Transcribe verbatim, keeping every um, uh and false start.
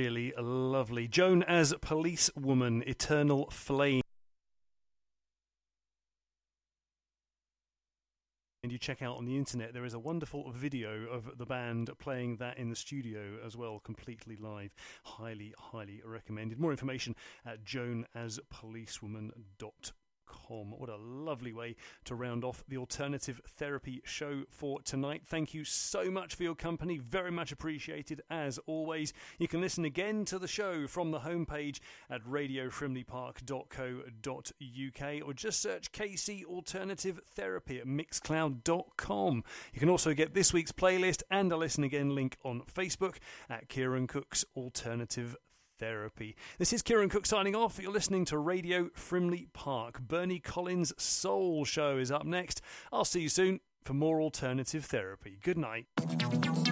really lovely. Joan as Policewoman, Eternal Flame. And you check out on the internet, there is a wonderful video of the band playing that in the studio as well, completely live. Highly, highly recommended. More information at joan as policewoman dot com. What a lovely way to round off the Alternative Therapy show for tonight. Thank you so much for your company. Very much appreciated as always. You can listen again to the show from the homepage at radio frimley park dot co dot uk or just search K C Alternative Therapy at mixcloud dot com. You can also get this week's playlist and a listen again link on Facebook at Kieran Cook's Alternative Therapy. This is Kieran Cook signing off. You're listening to Radio Frimley Park. Bernie Collins' Soul Show is up next. I'll see you soon for more Alternative Therapy. Good night.